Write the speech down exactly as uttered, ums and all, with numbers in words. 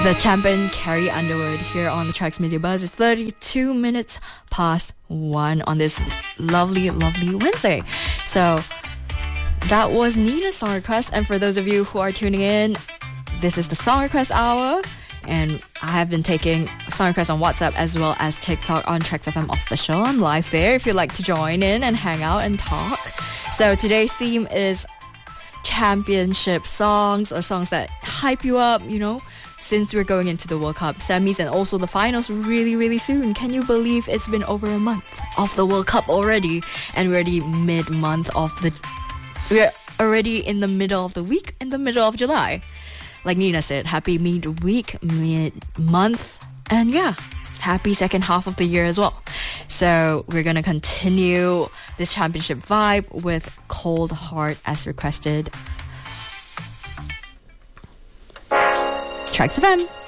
The champion Carrie Underwood here on the Tracks Media Buzz. It's thirty-two minutes past one on this lovely, lovely Wednesday. So that was Nina's song request. And for those of you who are tuning in, this is the song request hour. And I have been taking song requests on WhatsApp as well as TikTok on Tracks F M Official. I'm live there if you'd like to join in and hang out and talk. So today's theme is championship songs, or songs that hype you up, you know, since we're going into the World Cup semis and also the finals really, really soon. Can you believe it's been over a month of the World Cup already? And we're already mid-month of the... We're already in the middle of the week, in the middle of July. Like Nina said, happy mid-week, mid-month, and yeah, happy second half of the year as well. So we're going to continue this championship vibe with Cold Heart as requested. Tracks F M.